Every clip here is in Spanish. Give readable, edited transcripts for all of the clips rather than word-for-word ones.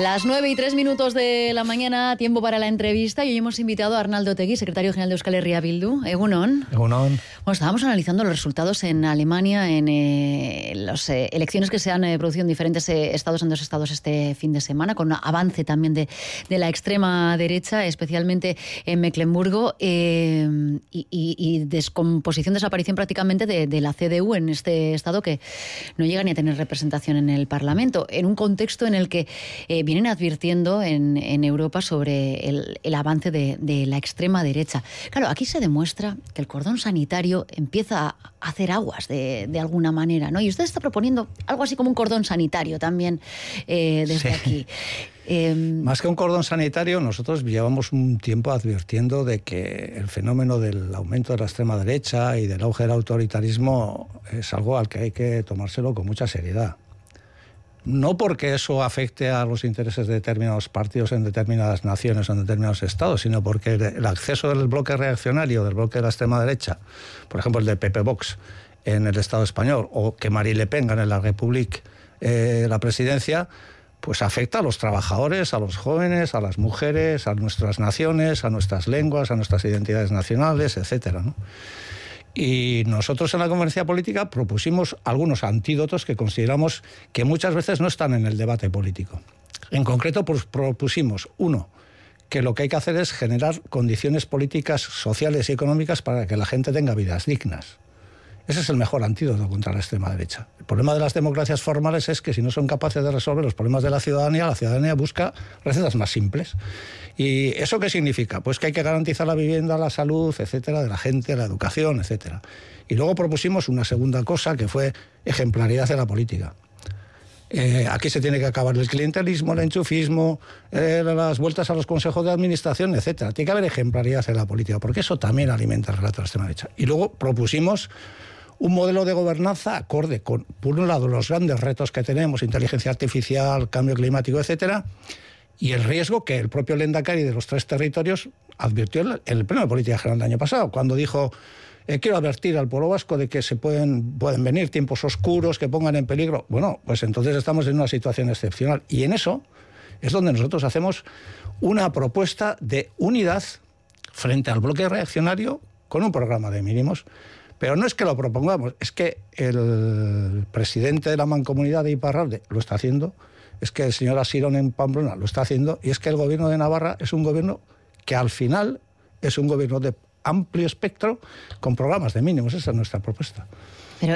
Las 9:03 de la mañana, tiempo para la entrevista, y hoy hemos invitado a Arnaldo Otegi, secretario general de Euskal Herria Bildu. Egunon. Egunon. Bueno, estábamos analizando los resultados en Alemania en las elecciones que se han producido en diferentes estados, en 2 estados este fin de semana, con avance también de la extrema derecha, especialmente en Mecklemburgo, y descomposición, desaparición prácticamente de la CDU en este estado, que no llega ni a tener representación en el Parlamento, en un contexto en el que vienen advirtiendo en Europa sobre el avance de la extrema derecha. Claro, aquí se demuestra que el cordón sanitario empieza a hacer aguas de alguna manera, ¿no? Y usted está proponiendo algo así como un cordón sanitario también desde aquí. Más que un cordón sanitario, nosotros llevamos un tiempo advirtiendo de que el fenómeno del aumento de la extrema derecha y del auge del autoritarismo es algo al que hay que tomárselo con mucha seriedad. No porque eso afecte a los intereses de determinados partidos en determinadas naciones o en determinados estados, sino porque el acceso del bloque reaccionario, del bloque de la extrema derecha, por ejemplo el de PP Vox en el Estado español, o que Marine Le Pen gane en la República la presidencia, pues afecta a los trabajadores, a los jóvenes, a las mujeres, a nuestras naciones, a nuestras lenguas, a nuestras identidades nacionales, etcétera, ¿no? Y nosotros en la Conferencia Política propusimos algunos antídotos que consideramos que muchas veces no están en el debate político. En concreto, pues, propusimos, uno, que lo que hay que hacer es generar condiciones políticas, sociales y económicas para que la gente tenga vidas dignas. Ese es el mejor antídoto contra la extrema derecha. El problema de las democracias formales es que si no son capaces de resolver los problemas de la ciudadanía busca recetas más simples. ¿Y eso qué significa? Pues que hay que garantizar la vivienda, la salud, etcétera, de la gente, la educación, etcétera. Y luego propusimos una segunda cosa, que fue ejemplaridad de la política. Aquí se tiene que acabar el clientelismo, el enchufismo, las vueltas a los consejos de administración, etcétera. Tiene que haber ejemplaridad en la política, porque eso también alimenta el relato de la extrema derecha. Y luego propusimos un modelo de gobernanza acorde con, por un lado, los grandes retos que tenemos, inteligencia artificial, cambio climático, etcétera, y el riesgo que el propio Lehendakari de los 3 territorios advirtió en el Pleno de Política General del año pasado, cuando dijo: quiero advertir al pueblo vasco de que se pueden venir tiempos oscuros que pongan en peligro. Bueno, pues entonces estamos en una situación excepcional. Y en eso es donde nosotros hacemos una propuesta de unidad frente al bloque reaccionario con un programa de mínimos. Pero no es que lo propongamos, es que el presidente de la Mancomunidad de Iparralde lo está haciendo, es que el señor Asirón en Pamplona lo está haciendo, y es que el gobierno de Navarra es un gobierno que al final es un gobierno de amplio espectro con programas de mínimos. Esa es nuestra propuesta. Pero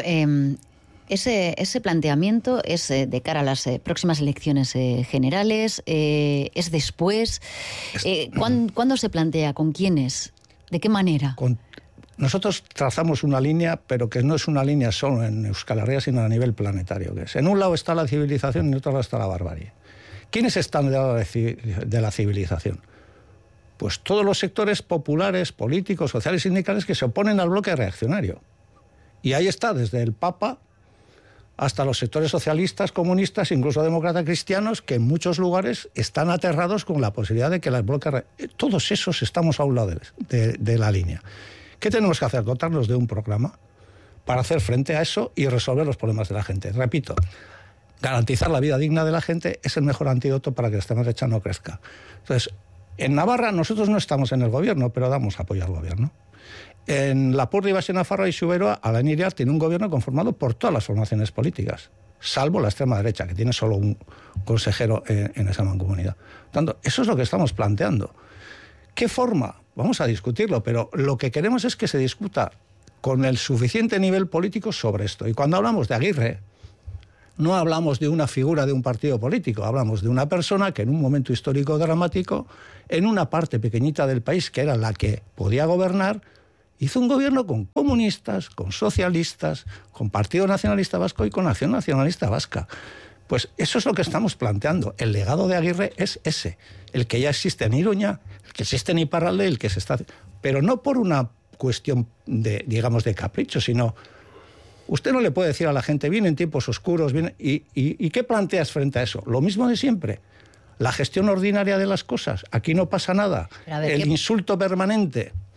ese planteamiento es de cara a las próximas elecciones generales, es después. ¿Cuándo se plantea? ¿Con quiénes? ¿De qué manera? Nosotros trazamos una línea, pero que no es una línea solo en Euskal Herria, sino a nivel planetario. Que es, en un lado está la civilización y en otro lado está la barbarie. ¿Quiénes están del lado de la civilización? Pues todos los sectores populares, políticos, sociales y sindicales que se oponen al bloque reaccionario. Y ahí está, desde el Papa hasta los sectores socialistas, comunistas, incluso demócratas cristianos, que en muchos lugares están aterrados con la posibilidad de que el bloque... Todos esos estamos a un lado de la línea. ¿Qué tenemos que hacer? Dotarnos de un programa para hacer frente a eso y resolver los problemas de la gente. Repito, garantizar la vida digna de la gente es el mejor antídoto para que la extrema derecha no crezca. Entonces, en Navarra nosotros no estamos en el gobierno, pero damos apoyo al gobierno. En Lapurdi, Baixo Nafarroa y Xuberoa, Alain Iriart tiene un gobierno conformado por todas las formaciones políticas, salvo la extrema derecha, que tiene solo un consejero en esa mancomunidad. Por tanto, eso es lo que estamos planteando. ¿Qué forma? Vamos a discutirlo, pero lo que queremos es que se discuta con el suficiente nivel político sobre esto. Y cuando hablamos de Aguirre, no hablamos de una figura de un partido político, hablamos de una persona que en un momento histórico dramático, en una parte pequeñita del país, que era la que podía gobernar, hizo un gobierno con comunistas, con socialistas, con Partido Nacionalista Vasco y con Acción Nacionalista Vasca. Pues eso es lo que estamos planteando. El legado de Aguirre es ese, el que ya existe en Iruña, el que existe en Iparralde, el que se está... Pero no por una cuestión de, digamos, de capricho, sino... Usted no le puede decir a la gente, vienen tiempos oscuros, ¿y qué planteas frente a eso? Lo mismo de siempre. La gestión ordinaria de las cosas. Aquí no pasa nada. El insulto permanente.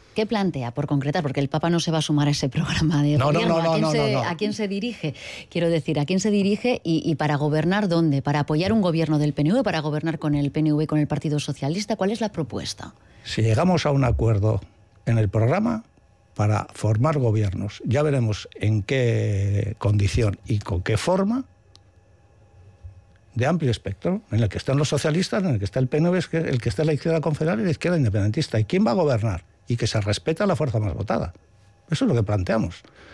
¿Qué plantea, por concretar? Porque el Papa no se va a sumar a ese programa de gobierno. ¿A quién se dirige? Quiero decir, ¿a quién se dirige y para gobernar dónde? ¿Para apoyar un gobierno del PNV? ¿Para gobernar con el PNV y con el Partido Socialista? ¿Cuál es la propuesta? Si llegamos a un acuerdo en el programa para formar gobiernos, ya veremos en qué condición y con qué forma, de amplio espectro, en el que están los socialistas, en el que está el PNV, el que está la izquierda confederal y la izquierda independentista. ¿Y quién va a gobernar? Y que se respeta la fuerza más votada. Eso es lo que planteamos.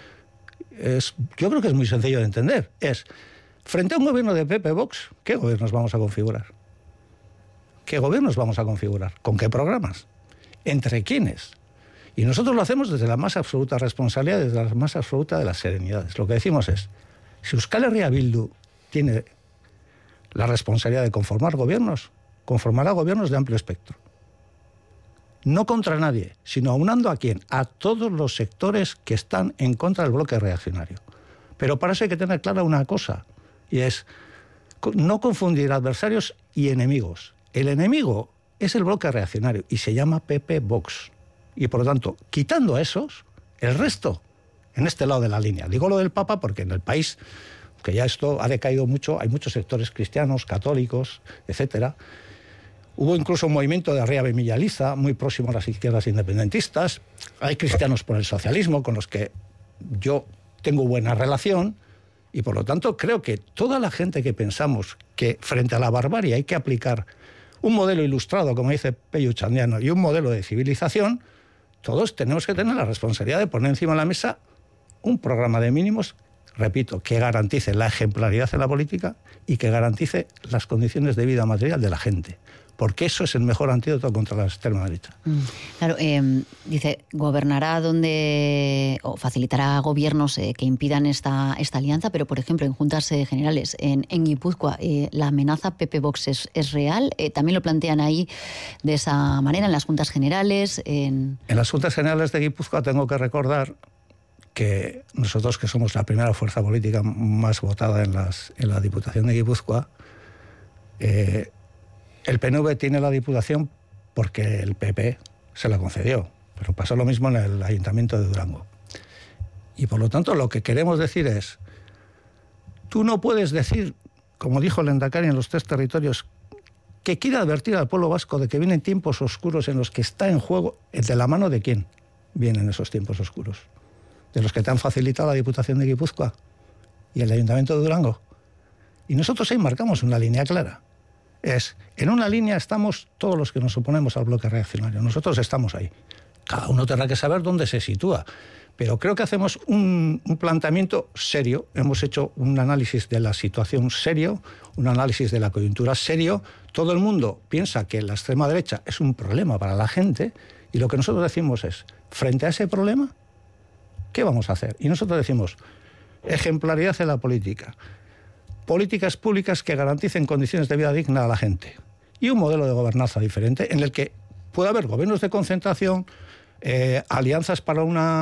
Yo creo que es muy sencillo de entender. Frente a un gobierno de PP Vox, ¿qué gobiernos vamos a configurar? ¿Qué gobiernos vamos a configurar? ¿Con qué programas? ¿Entre quiénes? Y nosotros lo hacemos desde la más absoluta responsabilidad, desde la más absoluta de las serenidades. Lo que decimos es, si Euskal Herria Bildu tiene la responsabilidad de conformar gobiernos, conformará gobiernos de amplio espectro. No contra nadie, sino aunando ¿a quién? A todos los sectores que están en contra del bloque reaccionario. Pero para eso hay que tener clara una cosa, y es no confundir adversarios y enemigos. El enemigo es el bloque reaccionario y se llama PP Vox. Y por lo tanto, quitando a esos, el resto, en este lado de la línea. Digo lo del Papa porque en el país, que ya esto ha decaído mucho, hay muchos sectores cristianos, católicos, etcétera. Hubo incluso un movimiento de Arriabe Millaliza, muy próximo a las izquierdas independentistas. Hay cristianos por el socialismo, con los que yo tengo buena relación, y por lo tanto creo que toda la gente que pensamos que frente a la barbarie hay que aplicar un modelo ilustrado, como dice Pello Chandiano, y un modelo de civilización, todos tenemos que tener la responsabilidad de poner encima de la mesa un programa de mínimos, repito, que garantice la ejemplaridad en la política y que garantice las condiciones de vida material de la gente. Porque eso es el mejor antídoto contra la extrema derecha. Claro, dice, gobernará donde, o facilitará gobiernos que impidan esta alianza, pero por ejemplo en juntas generales, en Guipúzcoa, la amenaza PP Vox es real. También lo plantean ahí de esa manera en las juntas generales. En las juntas generales de Guipúzcoa tengo que recordar que nosotros, que somos la primera fuerza política más votada en la Diputación de Guipúzcoa, el PNV tiene la Diputación porque el PP se la concedió, pero pasó lo mismo en el Ayuntamiento de Durango. Y por lo tanto lo que queremos decir es, tú no puedes decir, como dijo el Lehendakari en los 3 territorios, que quiere advertir al pueblo vasco de que vienen tiempos oscuros en los que está en juego, ¿de la mano de quién vienen esos tiempos oscuros? ¿De los que te han facilitado la Diputación de Guipúzcoa y el Ayuntamiento de Durango? Y nosotros ahí marcamos una línea clara. En una línea estamos todos los que nos oponemos al bloque reaccionario. Nosotros estamos ahí. Cada uno tendrá que saber dónde se sitúa. Pero creo que hacemos un planteamiento serio. Hemos hecho un análisis de la situación serio, un análisis de la coyuntura serio. Todo el mundo piensa que la extrema derecha es un problema para la gente y lo que nosotros decimos es, frente a ese problema, ¿qué vamos a hacer? Y nosotros decimos, ejemplaridad en la política. Políticas públicas que garanticen condiciones de vida digna a la gente y un modelo de gobernanza diferente en el que pueda haber gobiernos de concentración, alianzas para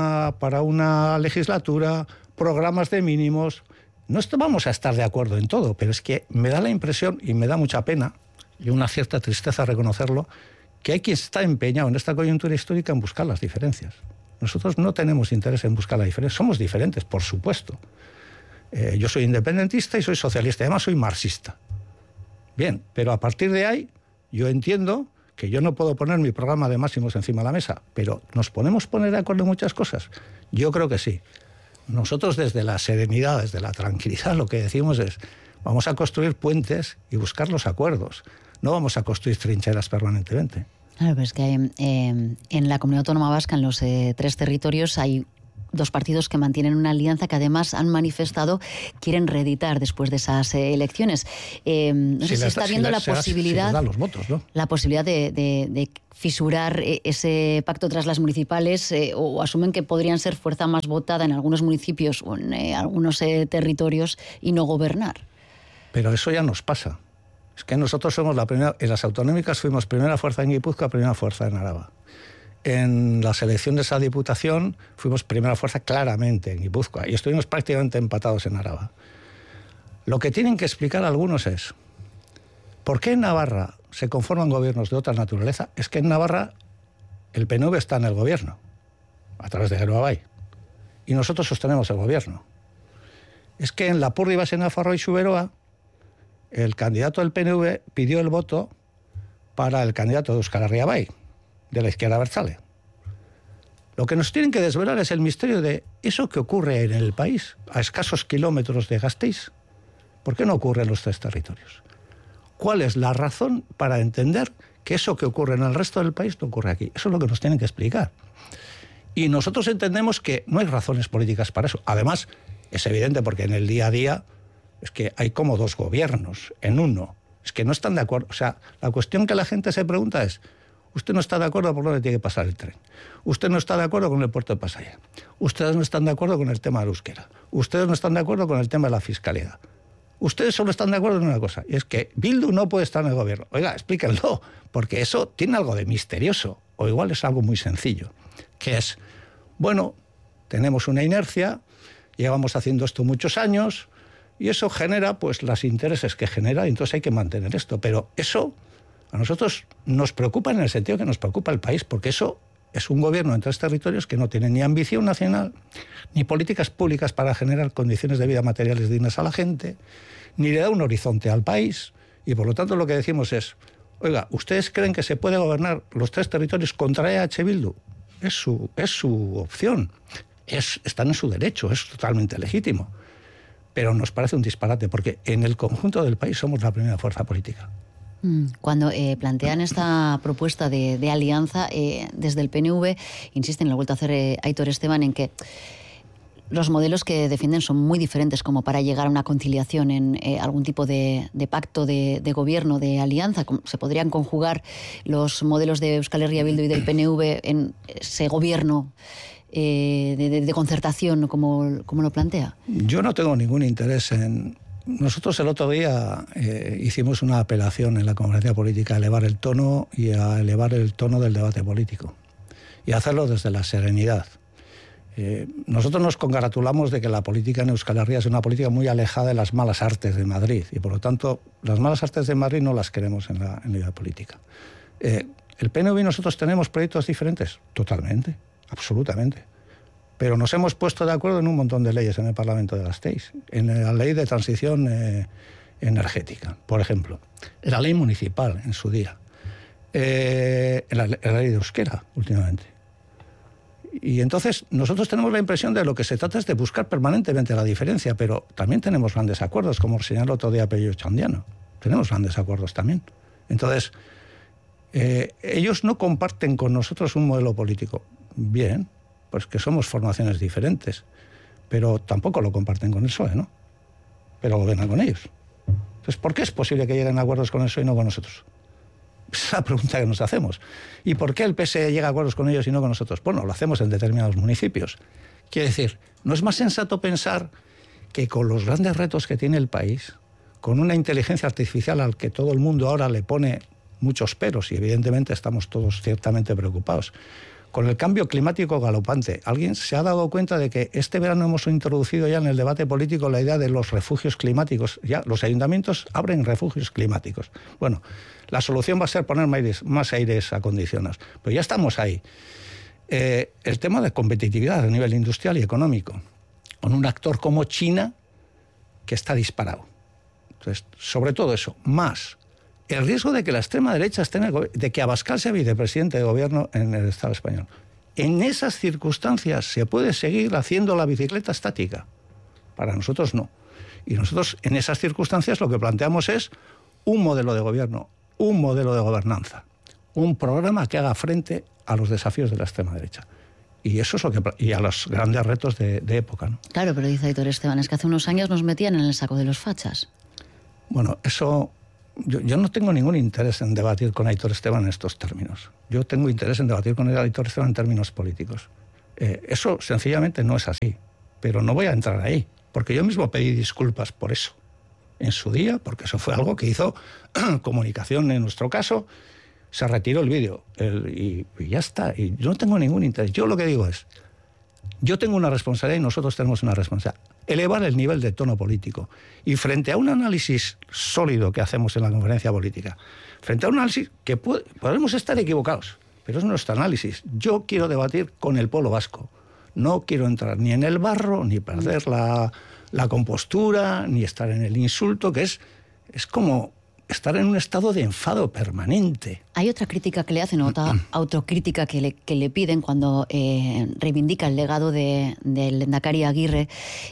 una legislatura, programas de mínimos. No vamos a estar de acuerdo en todo, pero es que me da la impresión y me da mucha pena y una cierta tristeza reconocerlo, que hay quien está empeñado en esta coyuntura histórica en buscar las diferencias. Nosotros no tenemos interés en buscar la diferencia, somos diferentes, por supuesto. Yo soy independentista y soy socialista, además soy marxista. Bien, pero a partir de ahí yo entiendo que yo no puedo poner mi programa de máximos encima de la mesa, pero ¿nos podemos poner de acuerdo en muchas cosas? Yo creo que sí. Nosotros desde la serenidad, desde la tranquilidad, lo que decimos es, vamos a construir puentes y buscar los acuerdos. No vamos a construir trincheras permanentemente. Claro, pero es que en la Comunidad Autónoma Vasca, en los 3 territorios, hay 2 partidos que mantienen una alianza que además han manifestado quieren reeditar después de esas elecciones. No sé si está viendo la posibilidad, los votos, ¿no? La posibilidad de fisurar ese pacto tras las municipales, o asumen que podrían ser fuerza más votada en algunos municipios o en algunos territorios y no gobernar. Pero eso ya nos pasa. Es que nosotros somos la primera, en las autonómicas fuimos primera fuerza en Guipúzcoa, primera fuerza en Araba. En las elecciones a Diputación fuimos primera fuerza claramente en Guipúzcoa y estuvimos prácticamente empatados en Araba. Lo que tienen que explicar algunos es ¿por qué en Navarra se conforman gobiernos de otra naturaleza? Es que en Navarra el PNV está en el gobierno, a través de Geroa Bai, y nosotros sostenemos el gobierno. Es que en Lapurdi, Nafarroa y Xuberoa, el candidato del PNV pidió el voto para el candidato de Euskal Herria Bai, de la izquierda abertzale. Lo que nos tienen que desvelar es el misterio de eso que ocurre en el país, a escasos kilómetros de Gasteiz. ¿Por qué no ocurre en los 3 territorios? ¿Cuál es la razón para entender que eso que ocurre en el resto del país no ocurre aquí? Eso es lo que nos tienen que explicar. Y nosotros entendemos que no hay razones políticas para eso. Además, es evidente porque en el día a día es que hay como 2 gobiernos en uno. Es que no están de acuerdo. O sea, la cuestión que la gente se pregunta es: usted no está de acuerdo por dónde tiene que pasar el tren. Usted no está de acuerdo con el puerto de Pasaia. Ustedes no están de acuerdo con el tema del euskera. Ustedes no están de acuerdo con el tema de la fiscalidad. Ustedes solo están de acuerdo en una cosa, y es que Bildu no puede estar en el gobierno. Oiga, explíquenlo, porque eso tiene algo de misterioso, o igual es algo muy sencillo, que es, bueno, tenemos una inercia, llevamos haciendo esto muchos años, y eso genera pues los intereses que genera, y entonces hay que mantener esto. Pero eso a nosotros nos preocupa en el sentido que nos preocupa el país, porque eso es un gobierno en 3 territorios que no tiene ni ambición nacional, ni políticas públicas para generar condiciones de vida materiales dignas a la gente, ni le da un horizonte al país, y por lo tanto lo que decimos es: oiga, ¿ustedes creen que se puede gobernar los 3 territorios contra EH Bildu? Es su opción, están en su derecho, es totalmente legítimo, pero nos parece un disparate, porque en el conjunto del país somos la primera fuerza política. Cuando plantean esta propuesta de alianza, desde el PNV insisten, lo ha vuelto a hacer Aitor Esteban, en que los modelos que defienden son muy diferentes como para llegar a una conciliación en algún tipo de pacto de gobierno, de alianza. ¿Se podrían conjugar los modelos de Euskal Herria Bildu y del PNV en ese gobierno de concertación, como lo plantea? Yo no tengo ningún interés en... Nosotros el otro día hicimos una apelación en la conferencia política a elevar el tono y a elevar el tono del debate político y hacerlo desde la serenidad. Nosotros nos congratulamos de que la política en Euskal Herria es una política muy alejada de las malas artes de Madrid, y por lo tanto las malas artes de Madrid no las queremos en la vida política. ¿El PNV y nosotros tenemos proyectos diferentes? Totalmente, absolutamente. Pero nos hemos puesto de acuerdo en un montón de leyes en el Parlamento de Gasteiz, en la ley de transición energética, por ejemplo, en la ley municipal en su día, en la ley de euskera últimamente. Y entonces nosotros tenemos la impresión de lo que se trata es de buscar permanentemente la diferencia, pero también tenemos grandes acuerdos, como señaló otro día Pello Chandiano. Tenemos grandes acuerdos también. Entonces, ellos no comparten con nosotros un modelo político. Bien, pues que somos formaciones diferentes, pero tampoco lo comparten con el PSOE, ¿no? Pero gobiernan con ellos. Entonces, ¿por qué es posible que lleguen a acuerdos con el PSOE y no con nosotros? Esa es la pregunta que nos hacemos. ¿Y por qué el PSE llega a acuerdos con ellos y no con nosotros? Bueno, lo hacemos en determinados municipios. Quiere decir, ¿no es más sensato pensar que con los grandes retos que tiene el país, con una inteligencia artificial al que todo el mundo ahora le pone muchos peros, y evidentemente estamos todos ciertamente preocupados, con el cambio climático galopante, alguien se ha dado cuenta de que este verano hemos introducido ya en el debate político la idea de los refugios climáticos? Ya los ayuntamientos abren refugios climáticos. Bueno, la solución va a ser poner más aires acondicionados, pero ya estamos ahí. El tema de competitividad a nivel industrial y económico, con un actor como China que está disparado. Entonces, sobre todo eso, más el riesgo de que la extrema derecha esté en el gobierno, de que Abascal sea vicepresidente de gobierno en el Estado español. En esas circunstancias se puede seguir haciendo la bicicleta estática. Para nosotros no. Y nosotros en esas circunstancias lo que planteamos es un modelo de gobierno, un modelo de gobernanza, un programa que haga frente a los desafíos de la extrema derecha. Y eso es lo que, y a los grandes retos de época, ¿no? Claro, pero dice Aitor Esteban, es que hace unos años nos metían en el saco de los fachas. Bueno, eso... Yo no tengo ningún interés en debatir con Aitor Esteban en estos términos. Yo tengo interés en debatir con Aitor Esteban en términos políticos. Eso sencillamente no es así, pero no voy a entrar ahí, porque yo mismo pedí disculpas por eso en su día, porque eso fue algo que hizo Comunicación en nuestro caso, se retiró el vídeo y ya está, y yo no tengo ningún interés. Yo lo que digo es, yo tengo una responsabilidad y nosotros tenemos una responsabilidad. Elevar el nivel de tono político. Y frente a un análisis sólido que hacemos en la conferencia política, frente a un análisis que podemos estar equivocados, pero es nuestro análisis. Yo quiero debatir con el pueblo vasco. No quiero entrar ni en el barro, ni perder la compostura, ni estar en el insulto, que es como estar en un estado de enfado permanente. Hay otra crítica que le hacen, otra autocrítica que le piden cuando reivindica el legado del Lehendakari Aguirre,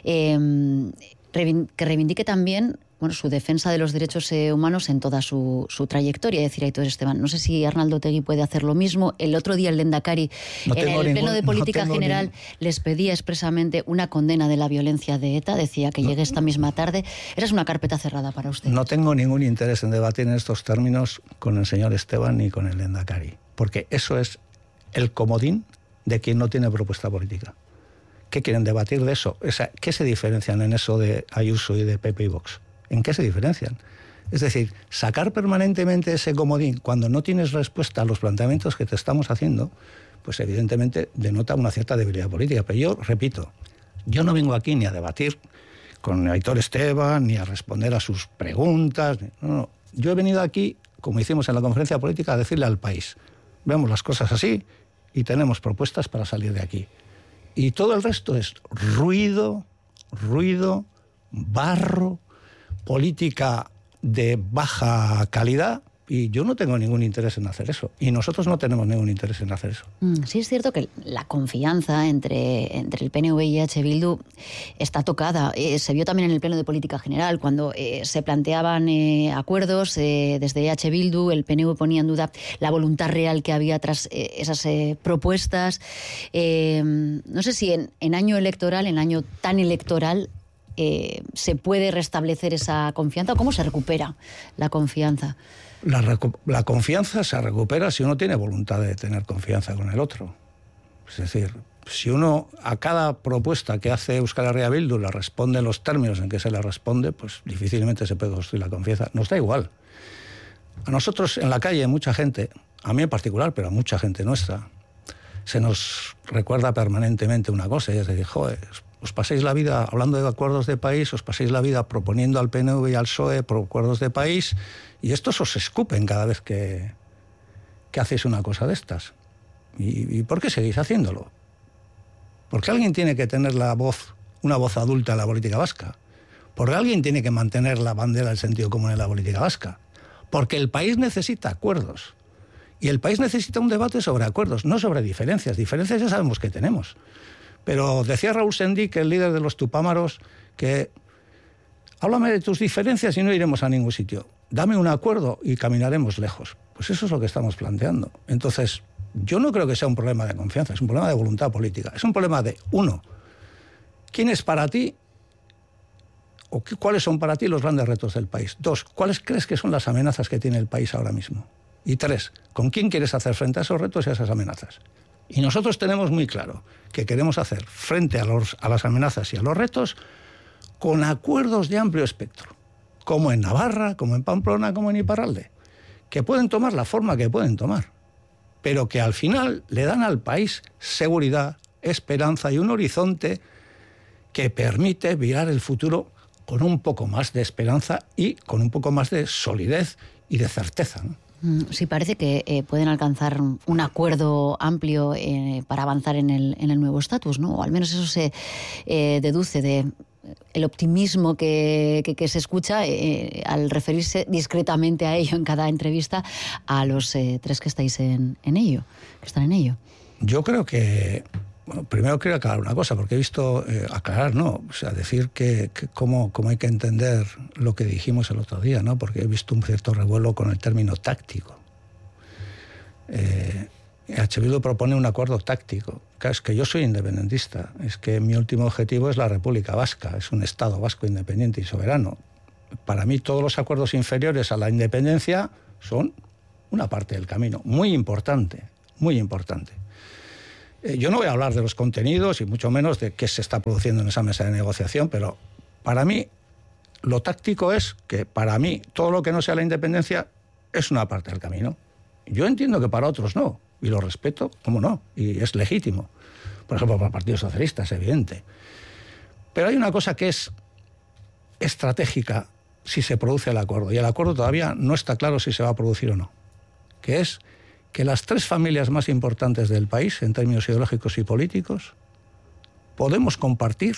que reivindique también su defensa de los derechos humanos en toda su trayectoria, es decir, Aitor Esteban. No sé si Arnaldo Otegi puede hacer lo mismo. El otro día el Lehendakari, en el Pleno de Política General, les pedía expresamente una condena de la violencia de ETA, decía que llegue esta misma tarde. Esa es una carpeta cerrada para usted. No tengo ningún interés en debatir en estos términos con el señor Esteban ni con el Lehendakari, porque eso es el comodín de quien no tiene propuesta política. ¿Qué quieren debatir de eso? ¿Qué se diferencian en eso de Ayuso y de PP y Vox? ¿En qué se diferencian? Es decir, sacar permanentemente ese comodín cuando no tienes respuesta a los planteamientos que te estamos haciendo, pues evidentemente denota una cierta debilidad política. Pero yo, repito, yo no vengo aquí ni a debatir con Aitor Esteban, ni a responder a sus preguntas. No. Yo he venido aquí, como hicimos en la conferencia política, a decirle al país, vemos las cosas así y tenemos propuestas para salir de aquí. Y todo el resto es ruido, barro, política de baja calidad, y yo no tengo ningún interés en hacer eso. Y nosotros no tenemos ningún interés en hacer eso. Sí, es cierto que la confianza entre el PNV y EH Bildu está tocada. Se vio también en el Pleno de Política General, cuando se planteaban acuerdos desde EH Bildu, el PNV ponía en duda la voluntad real que había tras esas propuestas. No sé si en año electoral, en año tan electoral, se puede restablecer esa confianza, o cómo se recupera la confianza. La confianza se recupera si uno tiene voluntad de tener confianza con el otro. Es decir, si uno a cada propuesta que hace Euskal Herria Bildu le responde en los términos en que se le responde, pues difícilmente se puede construir la confianza. Nos da igual. A nosotros en la calle, mucha gente, a mí en particular, pero a mucha gente nuestra, se nos recuerda permanentemente una cosa, y es decir, joder, os paséis la vida hablando de acuerdos de país, os paséis la vida proponiendo al PNV y al PSOE por acuerdos de país, y estos os escupen cada vez que hacéis una cosa de estas. ¿Y por qué seguís haciéndolo? Porque alguien tiene que tener una voz adulta en la política vasca. Porque alguien tiene que mantener la bandera del sentido común en la política vasca. Porque el país necesita acuerdos. Y el país necesita un debate sobre acuerdos, no sobre diferencias. Diferencias ya sabemos que tenemos. Pero decía Raúl Sendic, el líder de los Tupámaros, que háblame de tus diferencias y no iremos a ningún sitio. Dame un acuerdo y caminaremos lejos. Pues eso es lo que estamos planteando. Entonces, yo no creo que sea un problema de confianza, es un problema de voluntad política. Es un problema de, uno, ¿quién es para ti o cuáles son para ti los grandes retos del país? Dos, ¿cuáles crees que son las amenazas que tiene el país ahora mismo? Y tres, ¿con quién quieres hacer frente a esos retos y a esas amenazas? Y nosotros tenemos muy claro que queremos hacer frente a las amenazas y a los retos con acuerdos de amplio espectro, como en Navarra, como en Pamplona, como en Iparralde, que pueden tomar la forma que pueden tomar, pero que al final le dan al país seguridad, esperanza y un horizonte que permite mirar el futuro con un poco más de esperanza y con un poco más de solidez y de certeza, ¿no? Sí, parece que pueden alcanzar un acuerdo amplio para avanzar en el nuevo estatus, ¿no? O al menos eso se deduce de el optimismo que se escucha al referirse discretamente a ello en cada entrevista a los tres que estáis en ello, que están en ello. Yo creo que primero quiero aclarar una cosa, porque he visto, aclarar, ¿no? O sea, decir que cómo hay que entender lo que dijimos el otro día, ¿no? Porque he visto un cierto revuelo con el término táctico. EH Bildu propone un acuerdo táctico. Claro, es que yo soy independentista, es que mi último objetivo es la República Vasca, es un Estado vasco independiente y soberano. Para mí todos los acuerdos inferiores a la independencia son una parte del camino, muy importante, muy importante. Yo no voy a hablar de los contenidos y mucho menos de qué se está produciendo en esa mesa de negociación, pero para mí lo táctico es que para mí todo lo que no sea la independencia es una parte del camino. Yo entiendo que para otros no, y lo respeto, cómo no, y es legítimo. Por ejemplo, para el Partido Socialista es evidente. Pero hay una cosa que es estratégica si se produce el acuerdo, y el acuerdo todavía no está claro si se va a producir o no, que es que las 3 familias más importantes del país, en términos ideológicos y políticos, podemos compartir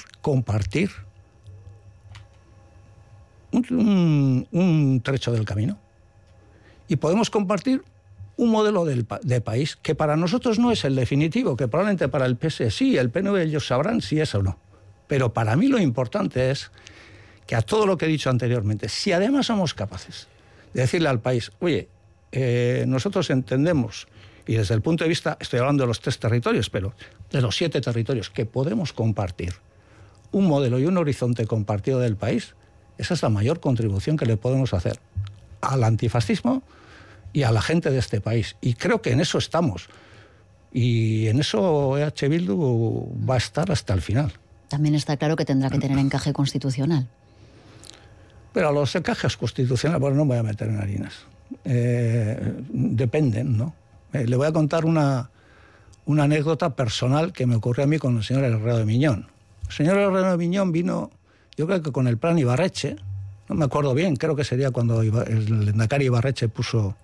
un trecho del camino. Y podemos compartir un modelo de país que para nosotros no es el definitivo, que probablemente para el PS sí, el PNV ellos sabrán si es o no. Pero para mí lo importante es que a todo lo que he dicho anteriormente, si además somos capaces de decirle al país, oye, nosotros entendemos, y desde el punto de vista, estoy hablando de los 3 territorios, pero de los 7 territorios, que podemos compartir un modelo y un horizonte compartido del país, esa es la mayor contribución que le podemos hacer al antifascismo y a la gente de este país. Y creo que en eso estamos. Y en eso EH Bildu va a estar hasta el final. También está claro que tendrá que tener encaje constitucional. Pero a los encajes constitucionales, bueno, no me voy a meter en harinas. Dependen, ¿no? Le voy a contar una anécdota personal que me ocurrió a mí con el señor Herrero de Miñón. El señor Herrero de Miñón vino, yo creo que con el plan Ibarretxe, no me acuerdo bien, creo que sería cuando el lehendakari Ibarretxe puso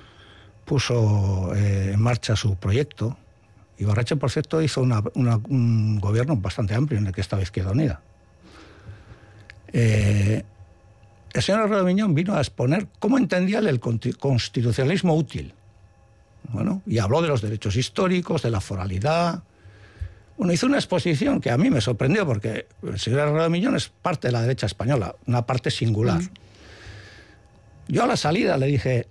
en marcha su proyecto. Ibarretxe, por cierto, hizo un gobierno bastante amplio en el que estaba Izquierda Unida. El señor Herrero de Miñón vino a exponer cómo entendía el constitucionalismo útil. Bueno, y habló de los derechos históricos, de la foralidad. Bueno, hizo una exposición que a mí me sorprendió porque el señor Herrero de Miñón es parte de la derecha española, una parte singular. Yo a la salida le dije,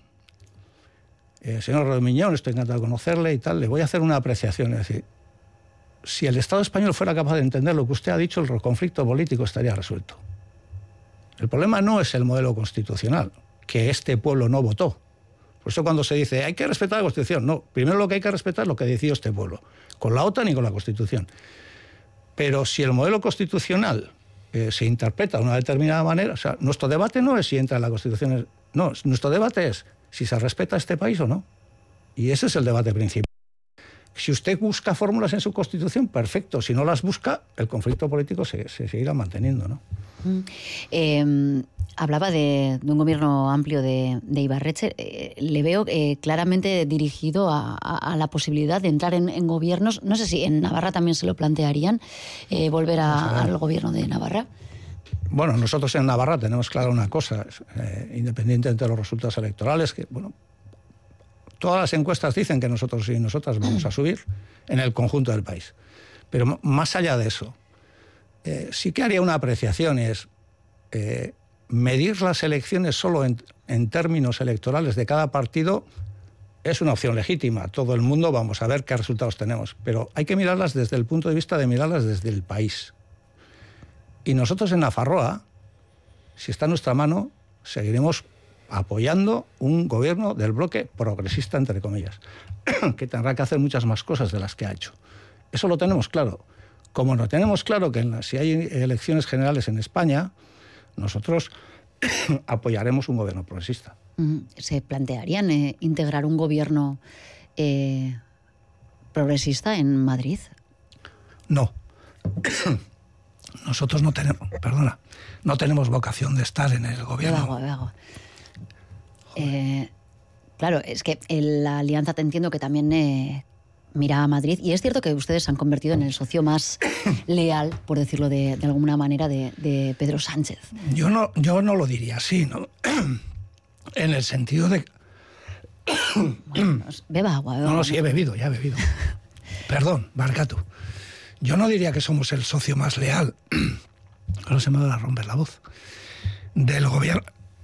señor Herrero de Miñón, estoy encantado de conocerle y tal, le voy a hacer una apreciación. Es decir, si el Estado español fuera capaz de entender lo que usted ha dicho, el conflicto político estaría resuelto. El problema no es el modelo constitucional, que este pueblo no votó. Por eso cuando se dice, hay que respetar la Constitución, no, primero lo que hay que respetar es lo que decidió este pueblo, con la OTAN y con la Constitución. Pero si el modelo constitucional se interpreta de una determinada manera, o sea, nuestro debate no es si entra en la Constitución, no, nuestro debate es si se respeta este país o no. Y ese es el debate principal. Si usted busca fórmulas en su Constitución, perfecto. Si no las busca, el conflicto político se seguirá manteniendo, ¿no? Hablaba de un gobierno amplio de Ibarretxe. Le veo claramente dirigido a la posibilidad de entrar en gobiernos. No sé si en Navarra también se lo plantearían, volver al gobierno de Navarra. Bueno, nosotros en Navarra tenemos clara una cosa, independientemente de los resultados electorales, que, bueno, todas las encuestas dicen que nosotros y nosotras vamos a subir en el conjunto del país. Pero más allá de eso, sí que haría una apreciación, es medir las elecciones solo en términos electorales de cada partido es una opción legítima. Todo el mundo vamos a ver qué resultados tenemos. Pero hay que mirarlas desde el punto de vista de mirarlas desde el país. Y nosotros en Nafarroa, si está en nuestra mano, seguiremos apoyando un gobierno del bloque progresista, entre comillas, que tendrá que hacer muchas más cosas de las que ha hecho. Eso lo tenemos claro. Como no tenemos claro que si hay elecciones generales en España, nosotros apoyaremos un gobierno progresista. ¿Se plantearían integrar un gobierno progresista en Madrid? No. Nosotros no tenemos vocación de estar en el gobierno. Bebe agua. Claro, es que la alianza te entiendo que también mira a Madrid, y es cierto que ustedes se han convertido en el socio más leal, por decirlo de alguna manera, de Pedro Sánchez. Yo no lo diría así, ¿no? En el sentido de... Bueno, beba agua. No, sí, ya he bebido. Perdón, Barcato. Yo no diría que somos el socio más leal, ahora se me va a romper la voz, del gobierno.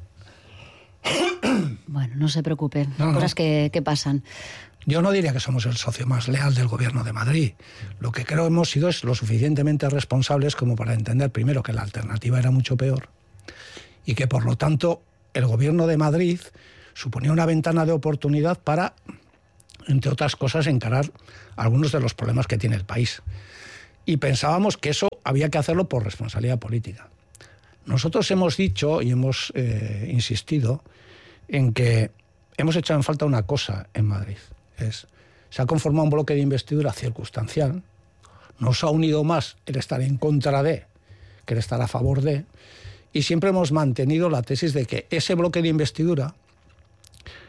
Bueno, no se preocupen, cosas que pasan. Yo no diría que somos el socio más leal del gobierno de Madrid. Lo que creo hemos sido es lo suficientemente responsables como para entender primero que la alternativa era mucho peor y que por lo tanto el gobierno de Madrid suponía una ventana de oportunidad para, entre otras cosas, encarar algunos de los problemas que tiene el país. Y pensábamos que eso había que hacerlo por responsabilidad política. Nosotros hemos dicho y hemos insistido en que hemos echado en falta una cosa en Madrid. Se ha conformado un bloque de investidura circunstancial, nos ha unido más el estar en contra de que el estar a favor de, y siempre hemos mantenido la tesis de que ese bloque de investidura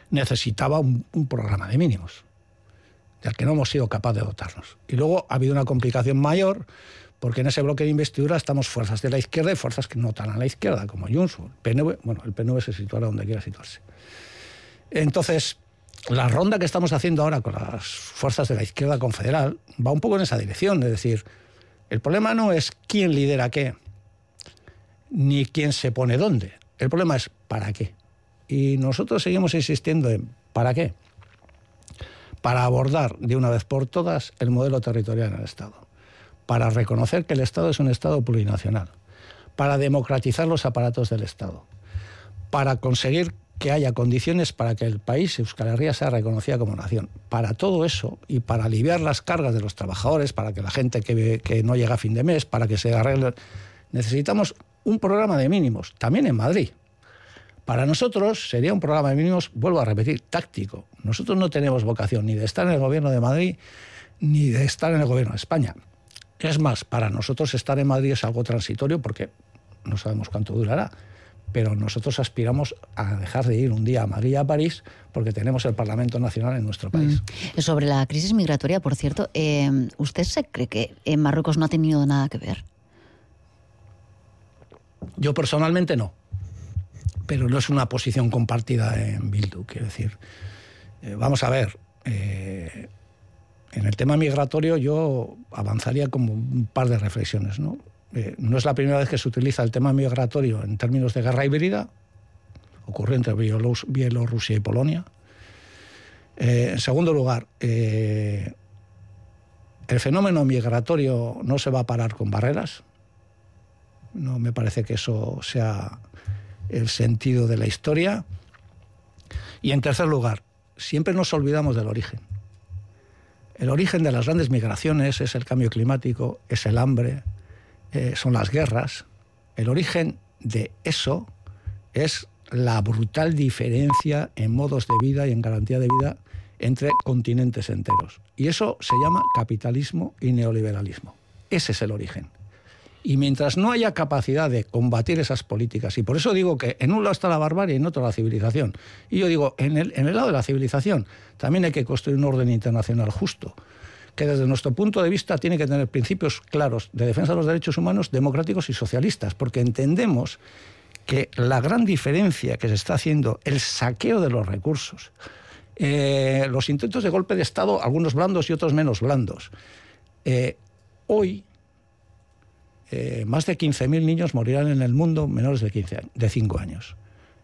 necesitaba un programa de mínimos, del que no hemos sido capaces de dotarnos. Y luego ha habido una complicación mayor, porque en ese bloque de investidura estamos fuerzas de la izquierda y fuerzas que no están a la izquierda, como Junts, el PNV. Bueno, el PNV se situará donde quiera situarse. Entonces, la ronda que estamos haciendo ahora con las fuerzas de la izquierda confederal va un poco en esa dirección. Es decir, el problema no es quién lidera qué, ni quién se pone dónde. El problema es ¿para qué? Y nosotros seguimos insistiendo en ¿para qué? Para abordar de una vez por todas el modelo territorial en el Estado, para reconocer que el Estado es un Estado plurinacional, para democratizar los aparatos del Estado, para conseguir que haya condiciones para que el país, Euskal Herria, sea reconocida como nación. Para todo eso y para aliviar las cargas de los trabajadores, para que la gente que no llega a fin de mes, para que se arregle, necesitamos un programa de mínimos, también en Madrid. Para nosotros sería un programa de mínimos, vuelvo a repetir, táctico. Nosotros no tenemos vocación ni de estar en el gobierno de Madrid ni de estar en el gobierno de España. Es más, para nosotros estar en Madrid es algo transitorio porque no sabemos cuánto durará. Pero nosotros aspiramos a dejar de ir un día a Madrid y a París porque tenemos el Parlamento Nacional en nuestro país. Sobre la crisis migratoria, por cierto, ¿usted se cree que en Marruecos no ha tenido nada que ver? Yo personalmente no, pero no es una posición compartida en Bildu, quiero decir. Vamos a ver, en el tema migratorio yo avanzaría como un par de reflexiones, ¿no? No es la primera vez que se utiliza el tema migratorio en términos de guerra híbrida, ocurrió entre Bielorrusia y Polonia. En segundo lugar, el fenómeno migratorio no se va a parar con barreras. No me parece que eso sea el sentido de la historia. Y en tercer lugar, siempre nos olvidamos del origen. El origen de las grandes migraciones es el cambio climático, es el hambre, son las guerras. El origen de eso es la brutal diferencia en modos de vida y en garantía de vida entre continentes enteros. Y eso se llama capitalismo y neoliberalismo. Ese es el origen. Y mientras no haya capacidad de combatir esas políticas, y por eso digo que en un lado está la barbarie y en otro la civilización. Y yo digo, en el lado de la civilización también hay que construir un orden internacional justo, que desde nuestro punto de vista tiene que tener principios claros de defensa de los derechos humanos, democráticos y socialistas, porque entendemos que la gran diferencia que se está haciendo, el saqueo de los recursos, los intentos de golpe de Estado, algunos blandos y otros menos blandos. Hoy, más de 15.000 niños morirán en el mundo menores de 5 años.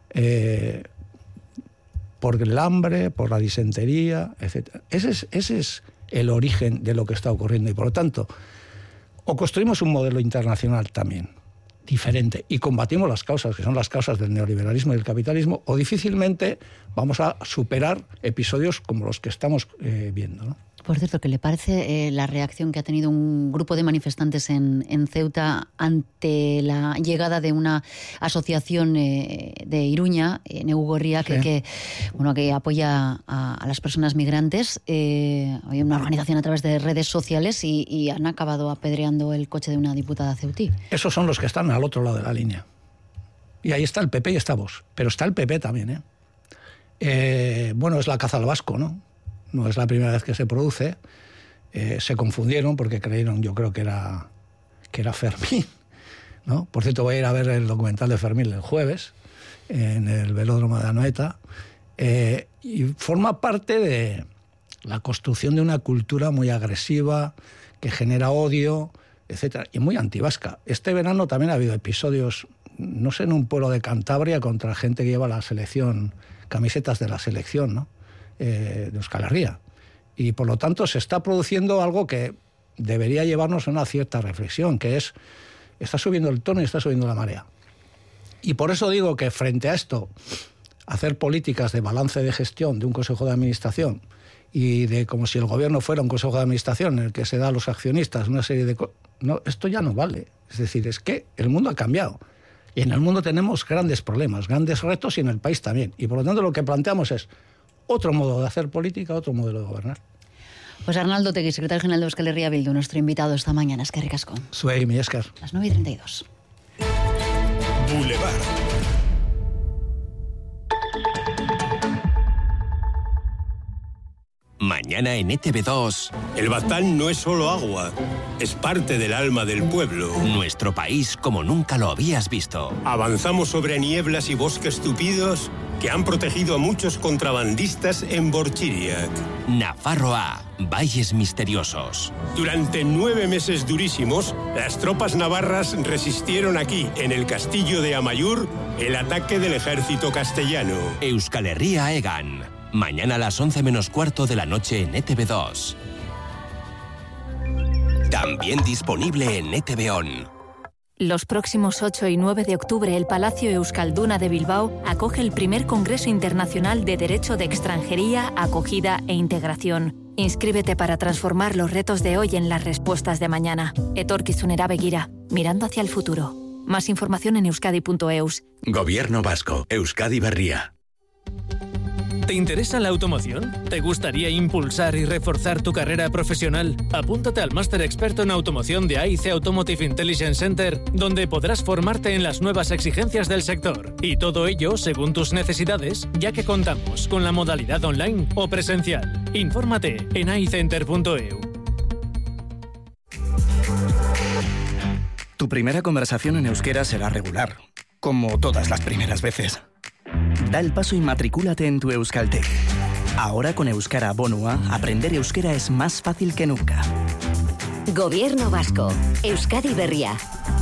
Por el hambre, por la disentería, etc. Ese es el origen de lo que está ocurriendo. Y por lo tanto, o construimos un modelo internacional también diferente y combatimos las causas, que son las causas del neoliberalismo y del capitalismo, o difícilmente vamos a superar episodios como los que estamos viendo, ¿no? Por cierto, ¿qué le parece la reacción que ha tenido un grupo de manifestantes en Ceuta ante la llegada de una asociación de Iruña, Neugorria, sí, que apoya a las personas migrantes? Hay una organización a través de redes sociales y han acabado apedreando el coche de una diputada ceutí. Esos son los que están al otro lado de la línea. Y ahí está el PP y está Vox. Pero está el PP también, bueno, es la caza al vasco, ¿no? No es la primera vez que se produce. Se confundieron porque creyeron, yo creo que era Fermín, ¿no? Por cierto, voy a ir a ver el documental de Fermín el jueves en el velódromo de Anoeta. Y forma parte de la construcción de una cultura muy agresiva que genera odio, etcétera, y muy antivasca. Este verano también ha habido episodios, no sé, en un pueblo de Cantabria contra gente que lleva la selección, camisetas de la selección, ¿no? De Euskal Herria. Y por lo tanto se está produciendo algo que debería llevarnos a una cierta reflexión, que es, está subiendo el tono y está subiendo la marea. Y por eso digo que frente a esto, hacer políticas de balance de gestión de un consejo de administración y de como si el gobierno fuera un consejo de administración en el que se da a los accionistas una serie de cosas, no, esto ya no vale. Es decir, es que el mundo ha cambiado. Y en el mundo tenemos grandes problemas, grandes retos y en el país también. Y por lo tanto lo que planteamos es otro modo de hacer política, otro modelo de gobernar. Pues Arnaldo Otegi, secretario general de Euskal Herria Bildu, nuestro invitado esta mañana. Eskerrik asko. Zuei, mi esker. Las 9:32. Boulevard. Mañana en ETV2. El Baztán no es solo agua, es parte del alma del pueblo. Nuestro país como nunca lo habías visto. Avanzamos sobre nieblas y bosques tupidos que han protegido a muchos contrabandistas en Borchiriac. Nafarroa, valles misteriosos. Durante 9 meses durísimos, las tropas navarras resistieron aquí, en el castillo de Amaiur, el ataque del ejército castellano. Euskal Herria Egan. Mañana a las 11 menos cuarto de la noche en ETV2. También disponible en ETV On. Los próximos 8 y 9 de octubre, el Palacio Euskalduna de Bilbao acoge el primer Congreso Internacional de Derecho de Extranjería, Acogida e Integración. Inscríbete para transformar los retos de hoy en las respuestas de mañana. Etorkizunera begira, mirando hacia el futuro. Más información en euskadi.eus. Gobierno vasco, Euskadi Berria. ¿Te interesa la automoción? ¿Te gustaría impulsar y reforzar tu carrera profesional? Apúntate al máster experto en automoción de AIC Automotive Intelligence Center, donde podrás formarte en las nuevas exigencias del sector. Y todo ello según tus necesidades, ya que contamos con la modalidad online o presencial. Infórmate en aicenter.eu. Tu primera conversación en euskera será regular, como todas las primeras veces. Da el paso y matricúlate en tu Euskalteg. Ahora con Euskara Bonua, aprender euskera es más fácil que nunca. Gobierno vasco, Euskadi Berria.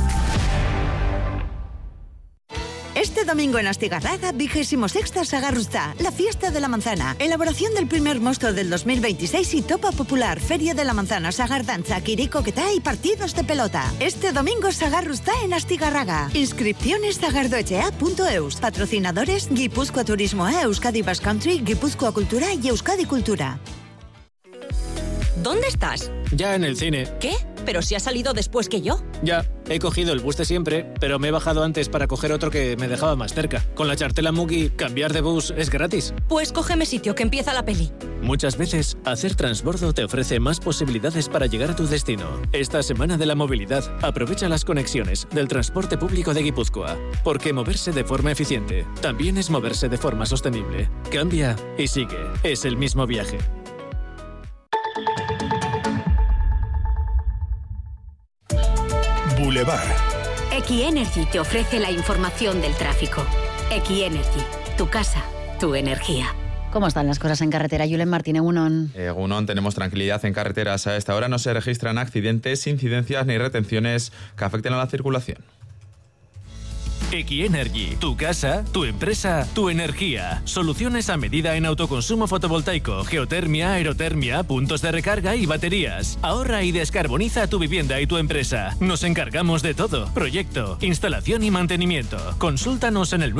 Este domingo en Astigarraga, 26ª Sagarrustá, la fiesta de la manzana. Elaboración del primer mosto del 2026 y topa popular, feria de la manzana, sagardanza, kirikoketa y partidos de pelota. Este domingo Sagarrustá en Astigarraga. Inscripciones sagardoechea.eus. Patrocinadores Guipúzcoa Turismo A, Euskadi Basque Country, Guipúzcoa Cultura y Euskadi Cultura. ¿Dónde estás? Ya en el cine. ¿Qué? ¿Pero si has salido después que yo? Ya, he cogido el bus de siempre, pero me he bajado antes para coger otro que me dejaba más cerca. Con la chartela Mugi, cambiar de bus es gratis. Pues cógeme sitio, que empieza la peli. Muchas veces, hacer transbordo te ofrece más posibilidades para llegar a tu destino. Esta semana de la movilidad, aprovecha las conexiones del transporte público de Guipúzcoa. Porque moverse de forma eficiente también es moverse de forma sostenible. Cambia y sigue. Es el mismo viaje. Boulevard. Equienergy te ofrece la información del tráfico. Equienergy, tu casa, tu energía. ¿Cómo están las cosas en carretera? Julen Martín, Egunon. Egunon, tenemos tranquilidad en carreteras. A esta hora no se registran accidentes, incidencias ni retenciones que afecten a la circulación. Equienergy, tu casa, tu empresa, tu energía. Soluciones a medida en autoconsumo fotovoltaico, geotermia, aerotermia, puntos de recarga y baterías. Ahorra y descarboniza tu vivienda y tu empresa. Nos encargamos de todo. Proyecto, instalación y mantenimiento. Consúltanos en el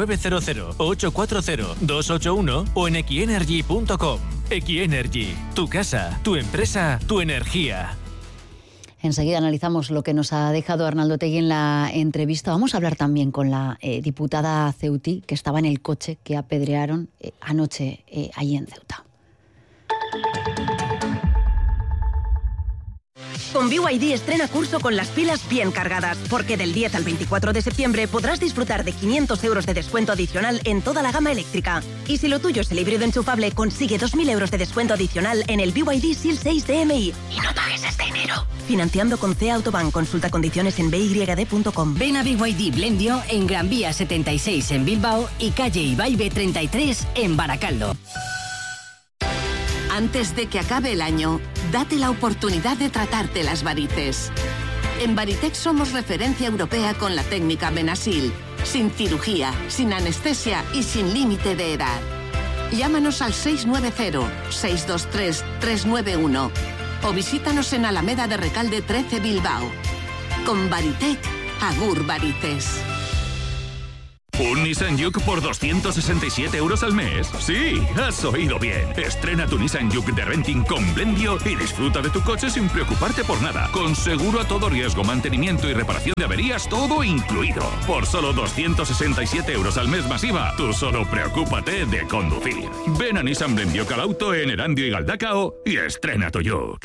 900-840-281 o en equienergy.com. Equienergy, tu casa, tu empresa, tu energía. Enseguida analizamos lo que nos ha dejado Arnaldo Otegi en la entrevista. Vamos a hablar también con la diputada ceutí que estaba en el coche que apedrearon anoche allí en Ceuta. Con BYD estrena curso con las pilas bien cargadas, porque del 10 al 24 de septiembre podrás disfrutar de 500 euros de descuento adicional en toda la gama eléctrica. Y si lo tuyo es el híbrido enchufable, consigue 2.000 euros de descuento adicional en el BYD SEAL 6 DMI. Y no pagues hasta enero. Financiando con CEA Autobank. Consulta condiciones en byd.com. Ven a BYD Blendio en Gran Vía 76 en Bilbao y calle Ibaigbe 33 en Baracaldo. Antes de que acabe el año, date la oportunidad de tratarte las varices. En Varitech somos referencia europea con la técnica Benasil, sin cirugía, sin anestesia y sin límite de edad. Llámanos al 690-623-391 o visítanos en Alameda de Recalde 13 Bilbao. Con Varitech, agur varices. ¿Un Nissan Juke por 267 euros al mes? Sí, has oído bien. Estrena tu Nissan Juke de renting con Blendio y disfruta de tu coche sin preocuparte por nada. Con seguro a todo riesgo, mantenimiento y reparación de averías, todo incluido. Por solo 267 euros al mes masiva, tú solo preocúpate de conducir. Ven a Nissan Blendio Calauto en Erandio y Galdacao y estrena tu Juke.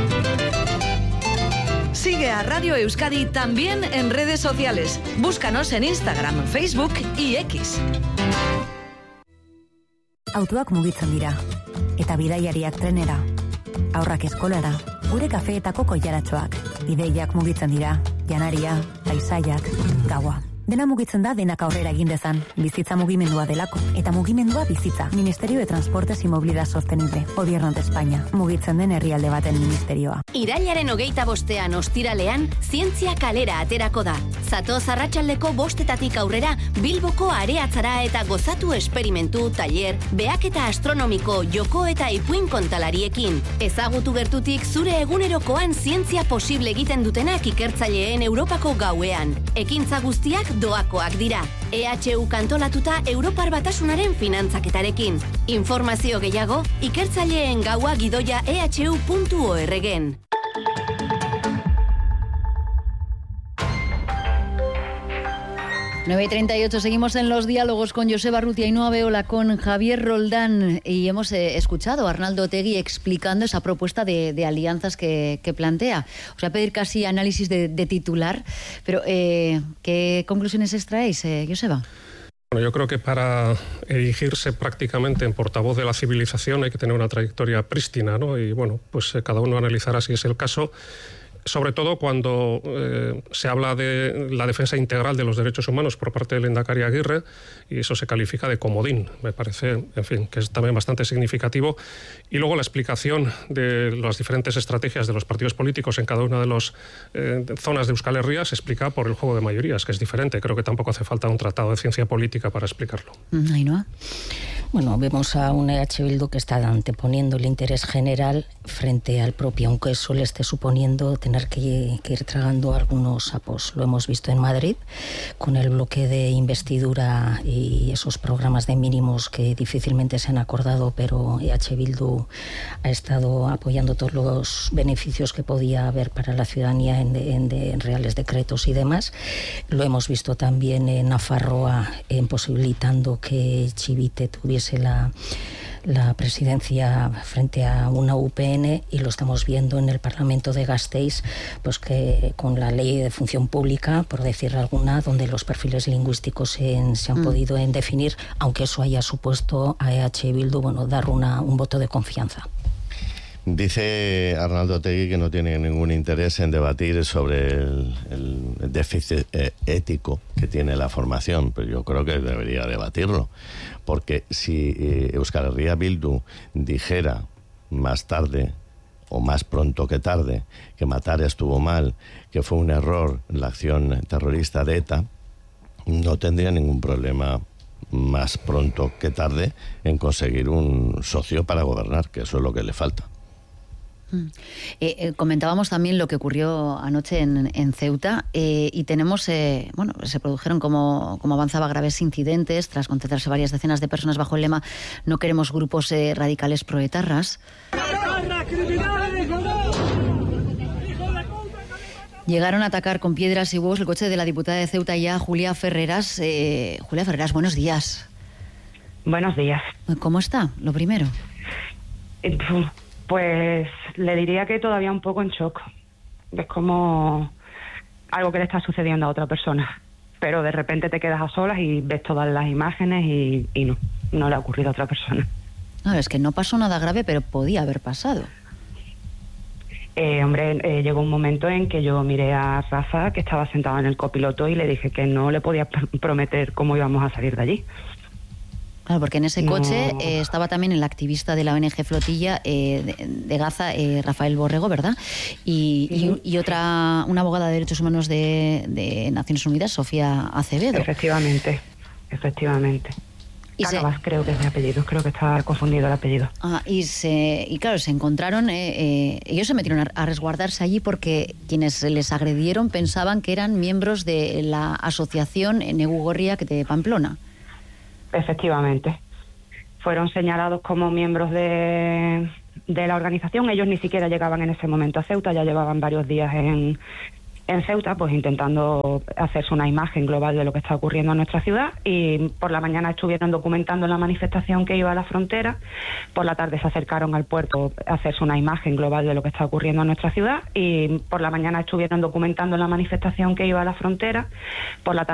Sigue a Radio Euskadi también en redes sociales. Búscanos en Instagram, Facebook y X. Autoak mugitzen dira, eta bidaiariak trenera. aurrak eskolara, gure kafeetako koilaratxoak, ideiak mugitzen dira, janaria, paisaiak, gaua. Dena mugitzen da denak aurrera egin dezan. Bizitza mugimendua delako. Eta mugimendua bizitza. Ministerio de Transportes y Movilidad Sostenible. Gobierno de España. Mugitzen den herrialde baten ministerioa. Irailaren 25 ostiralean, zientzia kalera aterako da. Zatoz arratsaldeko 5 aurrera, Bilboko areatzara eta gozatu esperimentu, taller, behaketa astronomiko, joko eta ipuin kontalariekin. Ezagutu gertutik zure egunerokoan zientzia posible egiten dutenak ikertzaileen Europako gauean. Ekintza guztiak doakoak dira. EHU kantolatuta Europar Batasunaren finantzaketarekin. Informazio gehiago, ikertzaileen gaua gidoia ehu.org-en. Nueve y 38, seguimos en los diálogos con Joseba Arrutia y Ainhoa Beola, con Javier Roldán, y hemos escuchado a Arnaldo Otegi explicando esa propuesta de alianzas que plantea. Os voy a pedir casi análisis de titular, pero ¿qué conclusiones extraéis, Joseba? Bueno, yo creo que para erigirse prácticamente en portavoz de la civilización hay que tener una trayectoria prístina, ¿no? Y bueno, pues cada uno analizará si es el caso. Sobre todo cuando se habla de la defensa integral de los derechos humanos por parte del Lehendakari Aguirre, y eso se califica de comodín. Me parece, en fin, que es también bastante significativo. Y luego la explicación de las diferentes estrategias de los partidos políticos en cada una de las zonas de Euskal Herria se explica por el juego de mayorías, que es diferente. Creo que tampoco hace falta un tratado de ciencia política para explicarlo. Ainhoa. Bueno, vemos a un EH Bildu que está anteponiendo el interés general frente al propio, aunque eso le esté suponiendo tener que ir tragando algunos sapos. Lo hemos visto en Madrid con el bloque de investidura y esos programas de mínimos que difícilmente se han acordado, pero EH Bildu ha estado apoyando todos los beneficios que podía haber para la ciudadanía en reales decretos y demás. Lo hemos visto también en Nafarroa, imposibilitando que Chivite tuviese la presidencia frente a una UPN, y lo estamos viendo en el Parlamento de Gasteiz, pues que con la ley de función pública, por decir alguna, donde los perfiles lingüísticos se han podido definir, aunque eso haya supuesto a EH Bildu, bueno, dar un voto de confianza. Dice Arnaldo Otegi que no tiene ningún interés en debatir sobre el déficit ético que tiene la formación, pero yo creo que debería debatirlo, porque si Euskal Herria Bildu dijera más tarde o más pronto que tarde que matar estuvo mal, que fue un error la acción terrorista de ETA, no tendría ningún problema más pronto que tarde en conseguir un socio para gobernar, que eso es lo que le falta. Comentábamos también lo que ocurrió anoche en Ceuta, y tenemos, bueno, se produjeron, como avanzaba, graves incidentes tras concentrarse varias decenas de personas bajo el lema "No queremos grupos radicales proetarras". Llegaron a atacar con piedras y huevos el coche de la diputada de Ceuta ya, Julia Ferreras. Julia Ferreras, buenos días. Buenos días. ¿Cómo está? Lo primero. Pues le diría que todavía un poco en shock. Es como algo que le está sucediendo a otra persona. Pero de repente te quedas a solas y ves todas las imágenes y no le ha ocurrido a otra persona. No, es que no pasó nada grave, pero podía haber pasado. Llegó un momento en que yo miré a Rafa, que estaba sentado en el copiloto, y le dije que no le podía prometer cómo íbamos a salir de allí. Claro, porque en ese coche estaba también el activista de la ONG Flotilla de Gaza, Rafael Borrego, ¿verdad? Y otra, una abogada de derechos humanos de Naciones Unidas, Sofía Acevedo. Efectivamente. Cánovas, creo que es de apellido, creo que está confundido el apellido. Y claro, se encontraron, ellos se metieron a resguardarse allí porque quienes les agredieron pensaban que eran miembros de la asociación Negu Gorriak de Pamplona. Efectivamente. Fueron señalados como miembros de la organización. Ellos ni siquiera llegaban en ese momento a Ceuta, ya llevaban varios días en Ceuta, pues intentando hacerse una imagen global de lo que está ocurriendo en nuestra ciudad, y por la mañana estuvieron documentando la manifestación que iba a la frontera, por la tarde se acercaron al puerto a hacerse una imagen global de lo que está ocurriendo en nuestra ciudad, y por la mañana estuvieron documentando la manifestación que iba a la frontera, por la tarde